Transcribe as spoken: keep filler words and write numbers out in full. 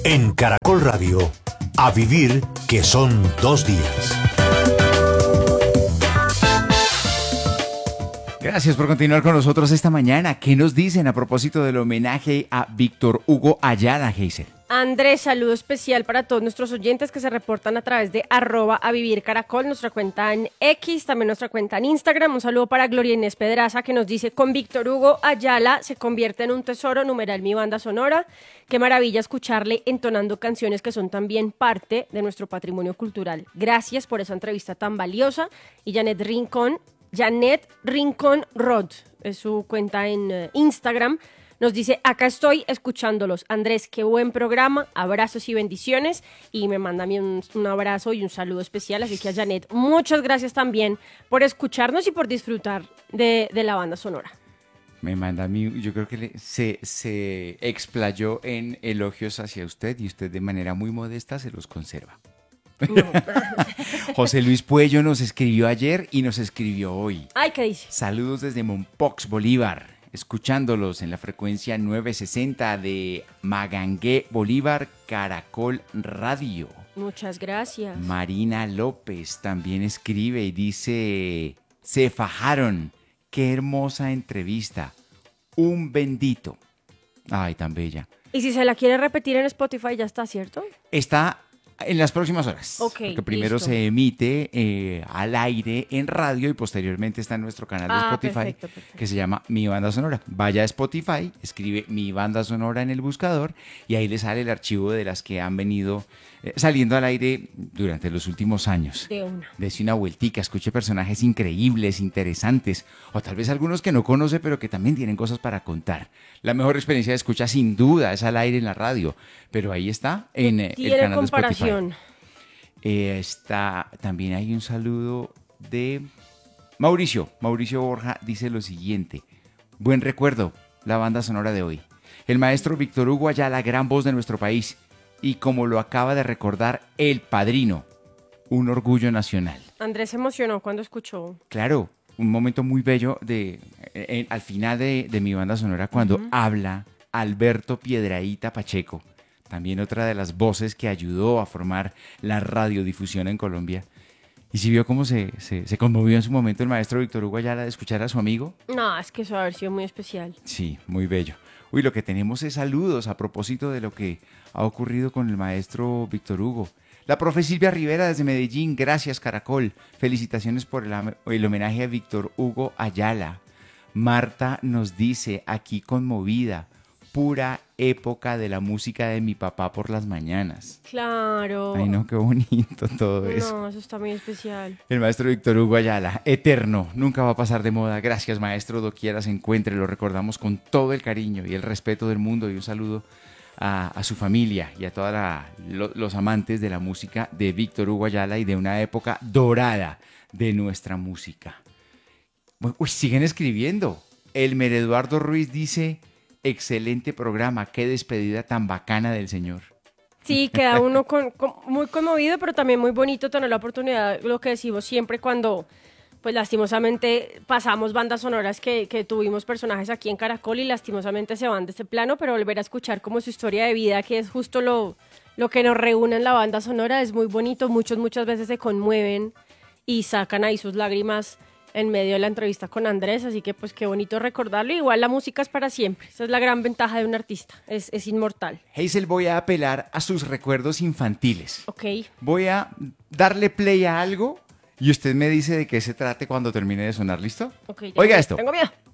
En Caracol Radio, a vivir que son dos días. Gracias por continuar con nosotros esta mañana. ¿Qué nos dicen a propósito del homenaje a Víctor Hugo Ayala, Hazel? Andrés, saludo especial para todos nuestros oyentes que se reportan a través de arroba a vivir caracol, nuestra cuenta en X, también nuestra cuenta en Instagram. Un saludo para Gloria Inés Pedraza que nos dice: con Víctor Hugo Ayala se convierte en un tesoro, numeral mi banda sonora. Qué maravilla escucharle entonando canciones que son también parte de nuestro patrimonio cultural. Gracias por esa entrevista tan valiosa. Y Janet Rincón, Janet Rincón Rod, es su cuenta en uh, Instagram. Nos dice: acá estoy escuchándolos. Andrés, qué buen programa, abrazos y bendiciones. Y me manda a mí un, un abrazo y un saludo especial. Así que a Janet, muchas gracias también por escucharnos y por disfrutar de, de la banda sonora. Me manda a mí, yo creo que le, se, se explayó en elogios hacia usted y usted de manera muy modesta se los conserva. No. José Luis Puello nos escribió ayer y nos escribió hoy. Ay, ¿qué dice? Saludos desde Mompox, Bolívar, escuchándolos en la frecuencia novecientos sesenta de Magangué, Bolívar, Caracol Radio. Muchas gracias. Marina López también escribe y dice: se fajaron, qué hermosa entrevista, un bendito. Ay, tan bella. Y si se la quiere repetir en Spotify, ya está, ¿cierto? Está en las próximas horas. Ok, porque primero listo. se emite eh, al aire en radio y posteriormente está en nuestro canal de Ah, Spotify, perfecto, perfecto. que se llama Mi Banda Sonora. Vaya a Spotify, escribe Mi Banda Sonora en el buscador y ahí le sale el archivo de las que han venido eh, saliendo al aire durante los últimos años. De una. Dese una vueltica, escuche personajes increíbles, interesantes, o tal vez algunos que no conoce, pero que también tienen cosas para contar. La mejor experiencia de escucha, sin duda, es al aire en la radio, pero ahí está, en eh, el Tiene canal de Spotify. comparación. Eh, está, también hay un saludo de Mauricio. Mauricio Borja dice lo siguiente: buen recuerdo, la banda sonora de hoy. El maestro Víctor Hugo Ayala, gran voz de nuestro país, y como lo acaba de recordar, el padrino, un orgullo nacional. Andrés se emocionó cuando escuchó. Claro, un momento muy bello de, eh, eh, al final de, de Mi Banda Sonora, cuando uh-huh. habla Alberto Piedrahíta Pacheco, también otra de las voces que ayudó a formar la radiodifusión en Colombia. ¿Y si vio cómo se, se, se conmovió en su momento el maestro Víctor Hugo Ayala de escuchar a su amigo? No, es que eso va a haber sido muy especial. Sí, muy bello. Uy, lo que tenemos es saludos a propósito de lo que ha ocurrido con el maestro Víctor Hugo. La profe Silvia Rivera desde Medellín, gracias Caracol. Felicitaciones por el, el homenaje a Víctor Hugo Ayala. Marta nos dice, aquí conmovida, pura época de la música de mi papá por las mañanas. Claro. Ay, no, qué bonito todo eso. No, eso está muy especial. El maestro Víctor Hugo Ayala, eterno, nunca va a pasar de moda. Gracias, maestro, doquiera se encuentre. Lo recordamos con todo el cariño y el respeto del mundo. Y un saludo a, a su familia y a todos lo, los amantes de la música de Víctor Hugo Ayala y de una época dorada de nuestra música. Uy, siguen escribiendo. Elmer Eduardo Ruiz dice: excelente programa, qué despedida tan bacana del señor. Sí, queda uno con, con, muy conmovido, pero también muy bonito tener la oportunidad, lo que decimos siempre cuando, pues lastimosamente pasamos bandas sonoras que, que tuvimos personajes aquí en Caracol y lastimosamente se van de este plano, pero volver a escuchar como su historia de vida, que es justo lo, lo que nos reúne en la banda sonora, es muy bonito. Muchos muchas veces se conmueven y sacan ahí sus lágrimas en medio de la entrevista con Andrés, así que pues qué bonito recordarlo. Igual la música es para siempre, esa es la gran ventaja de un artista, es, es inmortal. Hazel, voy a apelar a sus recuerdos infantiles. Ok. Voy a darle play a algo y usted me dice de qué se trate cuando termine de sonar, ¿listo? Ok. Oiga esto. Tengo miedo.